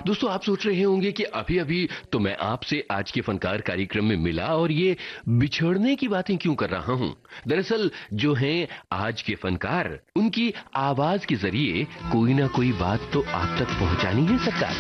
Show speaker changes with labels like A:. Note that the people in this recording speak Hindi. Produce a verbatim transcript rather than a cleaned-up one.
A: दोस्तों, आप सोच रहे होंगे कि अभी अभी तो मैं आपसे आज के फनकार कार्यक्रम में मिला और ये बिछड़ने की बातें क्यों कर रहा हूं। दरअसल जो हैं आज के फनकार, उनकी आवाज के जरिए कोई ना कोई बात तो आप तक पहुंचानी है सरकार।